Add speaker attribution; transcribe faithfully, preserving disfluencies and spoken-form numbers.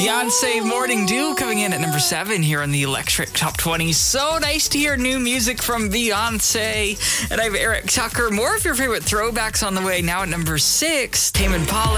Speaker 1: Beyonce Morning Dew coming in at number seven here on the Electric Top twenty. So nice to hear new music from Beyonce. And I have Eric Tucker. More of your favorite throwbacks on the way now at number six. Tame Impala.